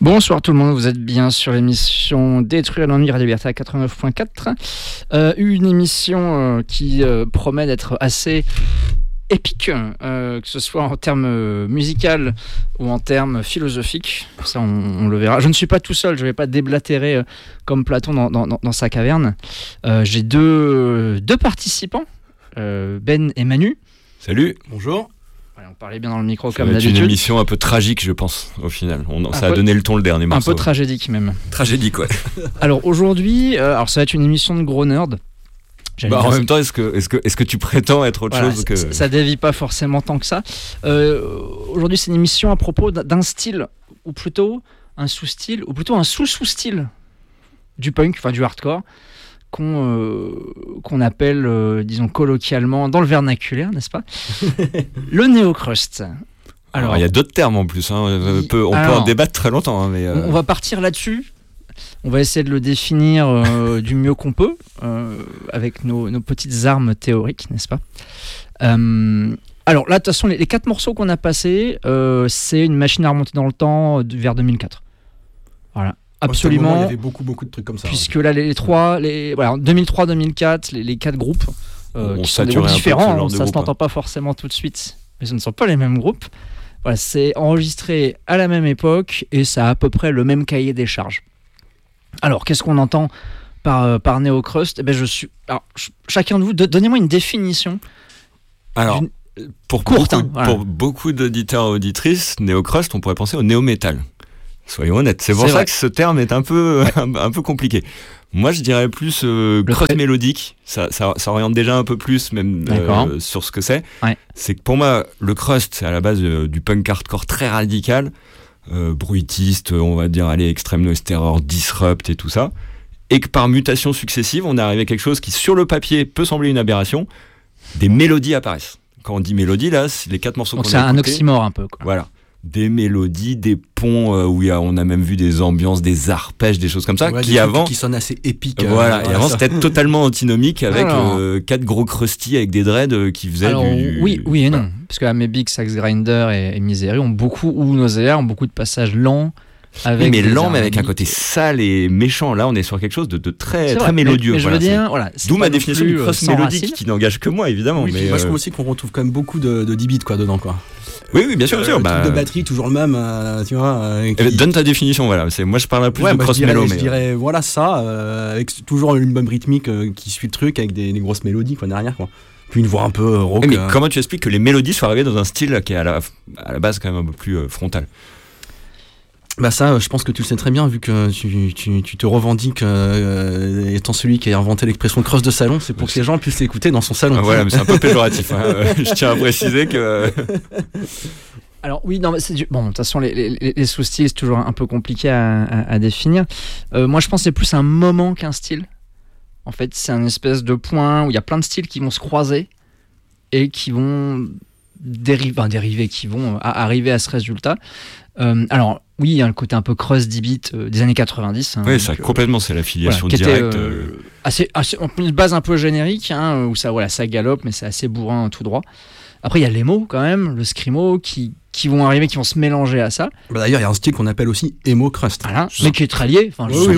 Bonsoir tout le monde, vous êtes bien sur l'émission Détruire l'ennui Radio Liberté à 89.4. Une émission qui promet d'être assez épique, que ce soit en termes musical ou en termes philosophiques. Ça, on le verra. Je ne suis pas tout seul, je ne vais pas déblatérer comme Platon dans sa caverne. J'ai deux participants, Ben et Manu. Salut, bonjour. On parlait bien dans le micro ça comme va être d'habitude. Une émission un peu tragique, je pense, au final. Ça a donné le ton le dernier morceau. Un peu tragédique même. Tragédique, ouais. Alors aujourd'hui, ça va être une émission de gros nerd. En même temps, est-ce que tu prétends être autre chose que... Ça dévie pas forcément tant que ça. Aujourd'hui, c'est une émission à propos d'un style, ou plutôt un sous-style, ou plutôt un sous-sous-style du punk, enfin du hardcore, qu'on appelle, disons colloquialement, dans le vernaculaire, n'est-ce pas, le néo-crust. Alors, il y a d'autres termes en plus, hein. On peut en débattre très longtemps. Hein, mais on va partir là-dessus. On va essayer de le définir du mieux qu'on peut, avec nos petites armes théoriques, n'est-ce pas. Alors là, de toute façon, les 4 morceaux qu'on a passés, c'est une machine à remonter dans le temps vers 2004. Voilà. Absolument. Moment, il y avait beaucoup de trucs comme ça. Puisque là, voilà, 2003-2004, les 4 groupes qui sont des groupes différents, ça ne s'entend pas forcément tout de suite, mais ce ne sont pas les mêmes groupes. Voilà, c'est enregistré à la même époque et ça a à peu près le même cahier des charges. Alors, qu'est-ce qu'on entend par néo-crust ? Chacun de vous, donnez-moi une définition. Alors, pour beaucoup d'auditeurs et auditrices, néo-crust, on pourrait penser au néo-métal. Soyons honnêtes, c'est pour ça que ce terme est un peu compliqué. Moi, je dirais plus crust mélodique. Ça oriente déjà un peu plus, même sur ce que c'est. Ouais. C'est que pour moi, le crust, c'est à la base du punk hardcore très radical, bruitiste, on va dire, Extreme Noise Terror, Disrupt et tout ça. Et que par mutation successive, on est arrivé à quelque chose qui, sur le papier, peut sembler une aberration. Des mélodies apparaissent. Quand on dit mélodie, là, c'est les 4 morceaux qu'on a écoutés. Donc c'est un oxymore un peu, quoi. Voilà. Des mélodies, des ponts où on a même vu des ambiances, des arpèges, des choses comme ça, qui sonnent assez épiques. Voilà, et avant c'était totalement antinomique avec 4 gros crusty avec des dreads qui faisaient Oui et non, parce que Amebix, Sax Grinder et Misery ont beaucoup de passages lents. Mais avec un côté sale et méchant. Là, on est sur quelque chose de très mélodieux. Mais je veux dire, d'où ma définition du crust mélodique qui n'engage que moi, évidemment. Oui, mais moi, je trouve aussi qu'on retrouve quand même beaucoup de 10 bits dedans, quoi. Oui, bien sûr. Le truc de batterie, toujours le même, tu vois. Donne ta définition, voilà. Moi, je parle plus de cross-mélo. Je dirais, voilà ça, avec toujours une bonne rythmique qui suit le truc, avec des grosses mélodies, quoi, derrière, quoi. Puis une voix un peu rock. Mais comment tu expliques que les mélodies soient arrivées dans un style qui est à la base quand même un peu plus frontal ? Ça, je pense que tu le sais très bien, vu que tu te revendiques étant celui qui a inventé l'expression crust de salon, c'est pour que les gens puissent l'écouter dans son salon. Voilà, mais c'est un peu péjoratif. Je tiens à préciser que... Alors oui, non, mais c'est bon. De toute façon, les sous-styles, c'est toujours un peu compliqué à définir. Moi, je pense que c'est plus un moment qu'un style. En fait, c'est un espèce de point où il y a plein de styles qui vont se croiser et qui vont dériver, qui vont arriver à ce résultat. Alors oui, il y a le côté un peu crust 10 bits des années 90. Oui, ça complètement, c'est l'affiliation directe. Assez, une base un peu générique, où ça galope, mais c'est assez bourrin tout droit. Après, il y a les mots quand même, le screamo qui vont arriver, qui vont se mélanger à ça. D'ailleurs, il y a un style qu'on appelle aussi emo crust. Voilà, mais qui est très lié.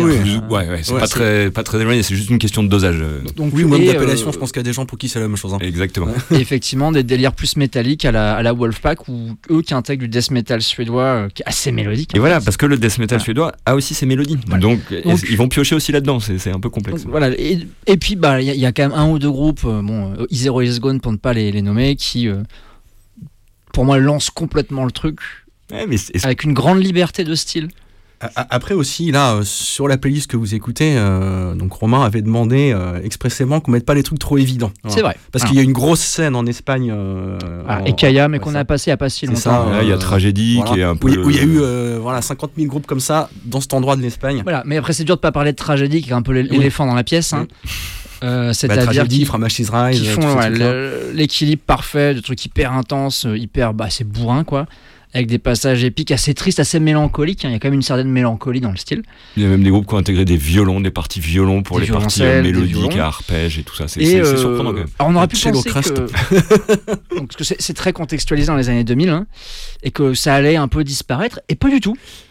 C'est pas très éloigné, c'est juste une question de dosage. Donc, ou même d'appellation, je pense qu'il y a des gens pour qui c'est la même chose. Exactement. Et effectivement, des délires plus métalliques à la Wolfpack, ou eux qui intègrent du death metal suédois qui est assez mélodique. Et voilà, parce que le death metal suédois a aussi ses mélodies. Voilà. Donc, ils vont piocher aussi là-dedans, c'est un peu complexe. Donc, voilà. Et puis, il y a quand même un ou deux groupes, Zero Is Gone pour ne pas les nommer, qui... pour moi, lance complètement le truc avec une grande liberté de style. Après aussi, là, sur la playlist que vous écoutez, donc Romain avait demandé expressément qu'on mette pas les trucs trop évidents. C'est vrai. Parce qu'il y a une grosse scène en Espagne. Et Kaya, mais qu'on a passé il n'y a pas si longtemps. Il y a Tragédie qui est un peu... Où il y a eu 50 000 groupes comme ça dans cet endroit de l'Espagne. Voilà, mais après, c'est dur de pas parler de Tragédie, qui est un peu l'éléphant dans la pièce. C'est-à-dire qui From Ashes Rise, qui font l'équilibre parfait de trucs hyper intenses, c'est bourrin, quoi, avec des passages épiques assez tristes, assez mélancoliques. Il y a quand même une certaine mélancolie dans le style. Il y a même des groupes qui ont intégré des violons, des parties violons pour les parties mélodiques, arpèges et tout ça. C'est surprenant quand même. Alors on aurait pu penser parce que c'est très contextualisé dans les années 2000, et que ça allait un peu disparaître, et pas du tout.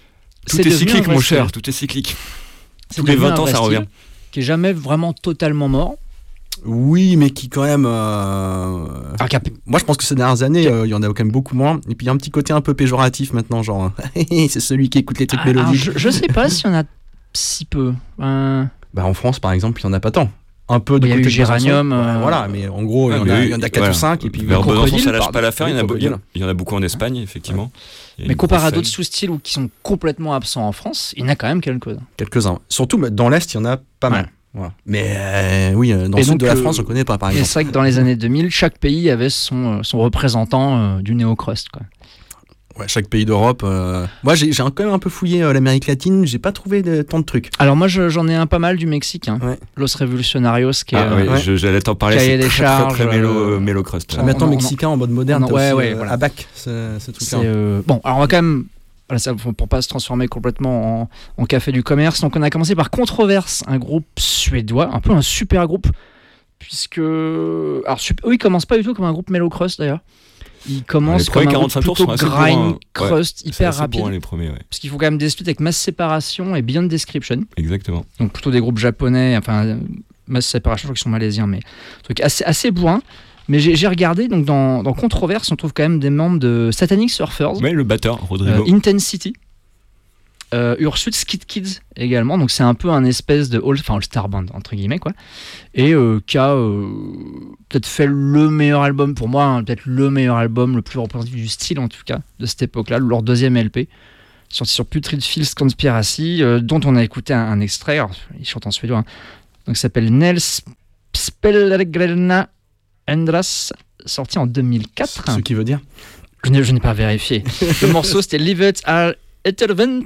Tout est cyclique, mon cher, tout est cyclique. Tous les 20 ans, ça revient. Qui est jamais vraiment totalement mort. Oui, mais qui quand même... Moi, je pense que ces dernières années, il y en a quand même beaucoup moins. Et puis, il y a un petit côté un peu péjoratif maintenant, genre, c'est celui qui écoute les trucs mélodiques. Je sais pas s'il y en a si peu. En France, par exemple, il y en a pas tant. Un peu de côté de Géranium. Voilà, mais en gros, il y en a 4 ou 5. Et puis, vers Besançon, ça lâche pas l'affaire. Il y en a beaucoup en Espagne, effectivement. Mais comparé à d'autres sous-styles qui sont complètement absents en France, il y en a quand même quelques-uns. Quelques-uns. Surtout dans l'Est, il y en a pas mal. Voilà. Mais dans le sud de la France, je ne connais pas, par exemple. C'est vrai que dans les années 2000, chaque pays avait son représentant du néo-crust, quoi. Ouais, chaque pays d'Europe. Moi, j'ai quand même un peu fouillé l'Amérique latine. J'ai pas trouvé tant de trucs. Alors moi, j'en ai un pas mal du Mexique. Los Revolucionarios, qui est. J'allais t'en parler. C'est très mélo-crust. Maintenant mexicain en mode moderne. Voilà. À bac, ce truc-là. Bon, alors on va quand même. Voilà, pour pas se transformer complètement en café du commerce. Donc on a commencé par Controverse, un groupe suédois, un peu un super groupe, puisque alors eux ils commencent pas du tout comme un groupe mellow crust d'ailleurs. Ils commencent comme un groupe plutôt grind crust hyper rapide. Les premiers, parce qu'il faut quand même des suites avec Mass Separation et Beyond Description. Exactement. Donc plutôt des groupes japonais, enfin Mass Separation, je crois qu'ils sont malaisiens, mais truc assez bourrin. Mais j'ai regardé, donc dans Controverse, on trouve quand même des membres de Satanic Surfers. Oui, le batteur, Rodrigo. Intensity. Ursud, Skid Kids également. Donc c'est un peu un espèce de all-star band, entre guillemets, quoi. Et qui a peut-être fait le meilleur album, pour moi, peut-être le meilleur album, le plus représentatif du style, en tout cas, de cette époque-là, leur deuxième LP, sorti sur Putrid Fields Conspiracy, dont on a écouté un extrait. Alors, ils chantent en suédois. Donc ça s'appelle Nels Spelgrelna Endras, sorti en 2004. Ce qui veut dire je n'ai pas vérifié. Le morceau, c'était Leave It à Ettervent.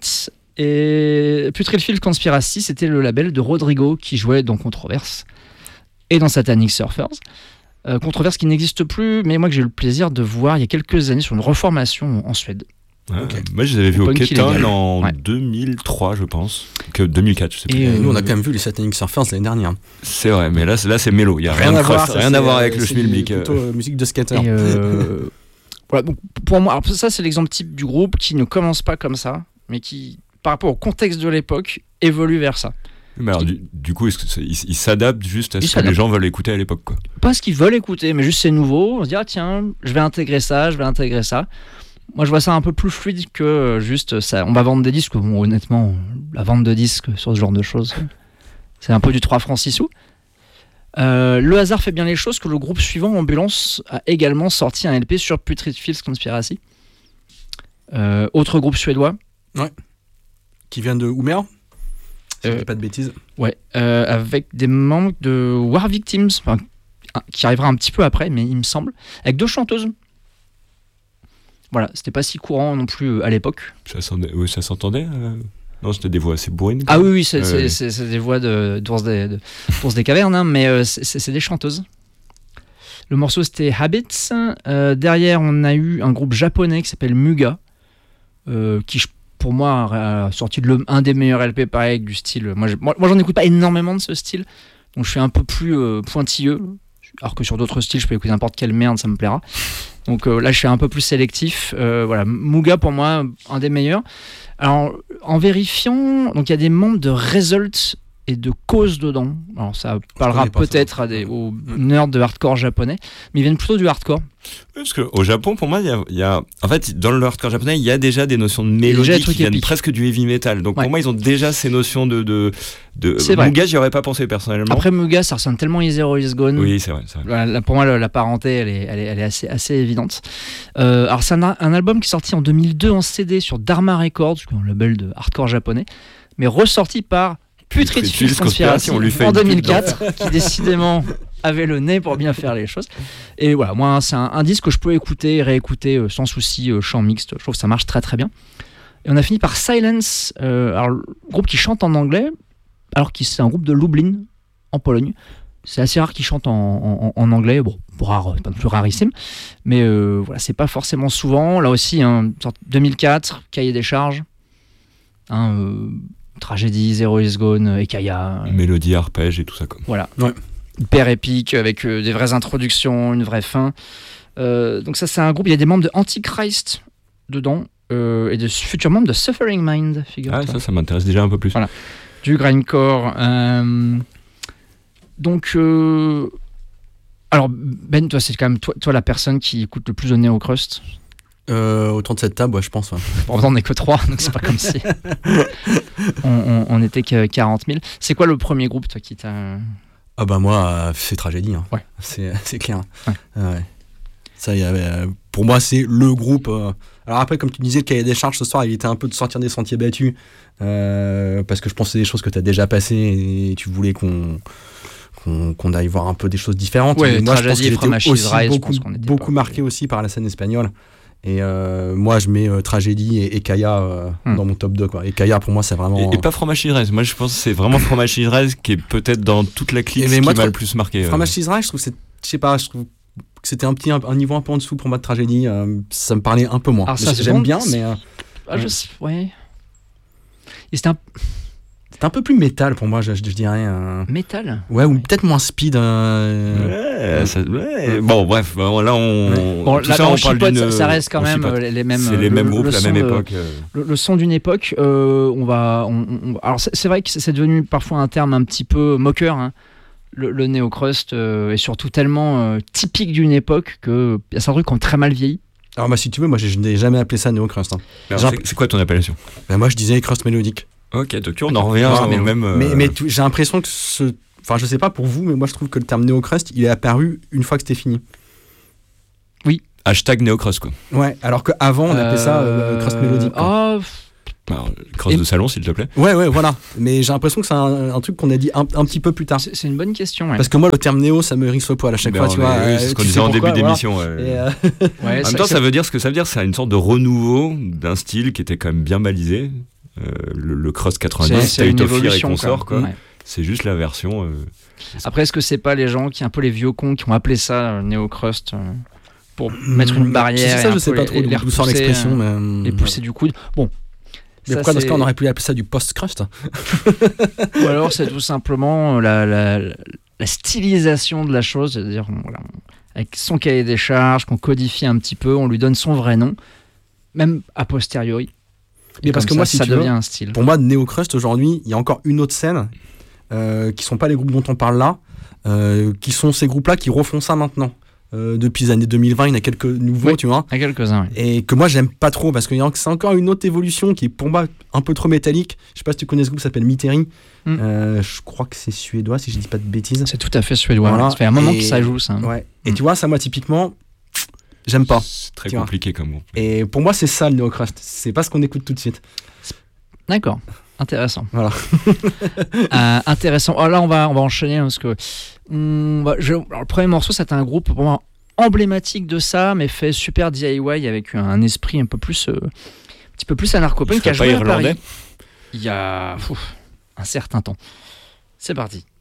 Et Putrid Fields Conspiracy, c'était le label de Rodrigo qui jouait dans Controverse et dans Satanic Surfers. Controverse qui n'existe plus, mais moi que j'ai eu le plaisir de voir il y a quelques années sur une reformation en Suède. Okay. Moi je les avais vus au Keton en 2003 je pense, que 2004 je sais plus. Et nous on a quand même vu les Satanic Surfers l'année dernière. C'est vrai, mais là c'est mélo, il n'y a rien à voir avec le schmilblick. C'est plutôt musique de skater. Voilà, donc pour moi, alors ça c'est l'exemple type du groupe qui ne commence pas comme ça, mais qui par rapport au contexte de l'époque évolue vers ça. Mais alors, du coup, ils s'adaptent juste à ce que les gens veulent écouter à l'époque, quoi. Pas ce qu'ils veulent écouter, mais juste c'est nouveau. On se dit tiens, je vais intégrer ça. Moi, je vois ça un peu plus fluide que juste ça. On va vendre des disques. Bon, honnêtement, la vente de disques sur ce genre de choses, c'est un peu du 3 francs 6 sous. Le hasard fait bien les choses que le groupe suivant, Ambulance, a également sorti un LP sur Putrid Fields Conspiracy. Autre groupe suédois. Ouais. Qui vient de Umeå, si je dis pas de bêtises. Ouais. Avec des membres de War Victims, qui arrivera un petit peu après, mais il me semble, avec 2 chanteuses. Voilà, c'était pas si courant non plus à l'époque. Ça s'entendait Non, c'était des voix assez bourrines. Ah oui, c'est des voix d'ours des cavernes, hein, mais c'est des chanteuses. Le morceau c'était Habits. Derrière, on a eu un groupe japonais qui s'appelle Muga, qui pour moi a sorti un des meilleurs LP pareil du style. Moi j'en écoute pas énormément de ce style, donc je suis un peu plus pointilleux. Alors que sur d'autres styles, je peux écouter n'importe quelle merde, ça me plaira. Donc là, je suis un peu plus sélectif. Voilà, Muga pour moi, un des meilleurs. Alors, en vérifiant, donc il y a des membres de Result et de Cause dedans. Alors ça parlera peut-être aux nerds de hardcore japonais, mais ils viennent plutôt du hardcore. Oui, parce qu'au Japon, pour moi, il y a en fait, dans le hardcore japonais, il y a déjà des notions de mélodie qui viennent presque du heavy metal. Donc pour moi, ils ont déjà ces notions de Muga, j'y aurais pas pensé personnellement. Après Muga, ça ressemble tellement à Zero Is Gone. Oui, c'est vrai. Voilà, pour moi, la parenté, elle est assez évidente. Alors c'est un album qui est sorti en 2002 en CD sur Dharma Records, un label de hardcore japonais, mais ressorti par Putrid Fields Conspiracy en 2004, qui décidément avait le nez pour bien faire les choses. Et voilà, moi c'est un disque que je peux écouter et réécouter sans souci, chant mixte. Je trouve que ça marche très très bien. Et on a fini par Silence, alors le groupe qui chante en anglais, alors que c'est un groupe de Lublin en Pologne. C'est assez rare qu'ils chantent en anglais, bon, rare, pas plus rarissime, mais voilà, c'est pas forcément souvent. Là aussi, 2004, Cahier des charges, Tragédie, Zero Is Gone, Ekaya. Mélodie, arpège et tout ça. Comme. Voilà. Ouais. Hyper épique, avec des vraies introductions, une vraie fin. Donc ça, c'est un groupe, il y a des membres de Antichrist dedans. et de futurs membres de Suffering Mind, figure-toi. Ah, ça m'intéresse déjà un peu plus. Voilà. Du grindcore. Donc, alors Ben, toi, c'est quand même toi la personne qui écoute le plus de Neocrust. Autour de cette table, ouais, je pense. Ouais. Pourtant, on n'est que 3, donc c'est pas comme si on était que 40 000. C'est quoi le premier groupe, toi, qui t'a... Ah bah moi, c'est Tragédie. Hein. Ouais. C'est clair. Ouais. Ouais. Ça, pour moi, c'est le groupe. Alors après, comme tu disais, le cahier des charges ce soir, il était un peu de sortir des sentiers battus. Parce que je pense que c'est des choses que tu as déjà passées et tu voulais qu'on aille voir un peu des choses différentes. Ouais, moi, je pense qu'il était aussi beaucoup marqué aussi par la scène espagnole. Et moi, je mets Tragédie et Kaya dans mon top 2. Quoi. Et Kaya, pour moi, c'est vraiment... Et pas Fromage Rise. Moi, je pense que c'est vraiment Fromage Rise qui est peut-être dans toute la clique qui m'a le plus marqué. Fromage Rise, je trouve que je trouve que c'était un niveau un peu en dessous pour moi de Tragédie. Ça me parlait un peu moins. Alors ça, j'aime bien, mais... ouais. Et c'était un peu plus métal pour moi, je dirais. Métal. Ouais, ou peut-être moins speed. Ouais. Bon, bref, là, on parle d'une... Ça reste quand même les mêmes... C'est les mêmes groupes, la même époque. Le son d'une époque, alors, c'est vrai que c'est devenu parfois un terme un petit peu moqueur, hein. Le néocrust est surtout tellement typique d'une époque qu'il y a certains trucs qui ont très mal vieilli. Alors, si tu veux, moi, je n'ai jamais appelé ça néocrust. Hein. C'est quoi ton appellation ? Moi, je disais crust mélodique. Ok, donc on en revient au même... Mais j'ai l'impression que Enfin, je sais pas pour vous, mais moi, je trouve que le terme néocrust, il est apparu une fois que c'était fini. Oui. Hashtag néocrust, quoi. Ouais, alors qu'avant, on appelait ça crust mélodique. Alors, crust de salon, s'il te plaît. Ouais, voilà. Mais j'ai l'impression que c'est un truc qu'on a dit un petit peu plus tard. C'est une bonne question, ouais. Parce que moi, le terme néo, ça me hérisse le poil à chaque fois, tu vois. C'est ce qu'on disait en début d'émission. Ouais. En même temps, ça veut dire ce que ça veut dire. C'est une sorte de renouveau d'un style qui était quand même bien balisé. Le Crust 90, State of Fear et consort, quoi. Ouais. C'est juste la version. Après, est-ce que c'est pas les gens un peu les vieux cons qui ont appelé ça néo-crust pour mettre une barrière? C'est ça, je sais pas trop d'où sort l'expression, mais les pousser du coude. Bon. Mais pourquoi dans ce cas on aurait pu appeler ça du post-crust? Ou alors c'est tout simplement la stylisation de la chose, c'est-à-dire voilà, avec son cahier des charges, qu'on codifie un petit peu, on lui donne son vrai nom, même a posteriori. Mais parce que moi, si ça tu devient veux, un style. Pour moi, néocrust aujourd'hui, il y a encore une autre scène qui sont pas les groupes dont on parle là, qui sont ces groupes-là qui refont ça maintenant. Depuis les années 2020, il y en a quelques nouveaux, tu vois. Il y a quelques-uns, oui. Et que moi, j'aime pas trop parce que c'est encore une autre évolution qui est pour moi un peu trop métallique. Je sais pas si tu connais ce groupe, ça s'appelle Myteri. Je crois que c'est suédois, si je dis pas de bêtises. C'est tout à fait suédois. Voilà. Ça fait un moment que ça joue, ça. Ouais. Et tu vois, ça, moi, typiquement, j'aime pas. C'est très compliqué comme groupe. Et pour moi, c'est ça le néocrust. C'est pas ce qu'on écoute tout de suite. D'accord. Intéressant. Voilà. Intéressant. Oh, là, on va enchaîner parce que alors, le premier morceau, c'était un groupe pour moi emblématique de ça, mais fait super DIY avec un esprit un petit peu plus anarcho-punk qui a joué à Paris il y a un certain temps. C'est parti.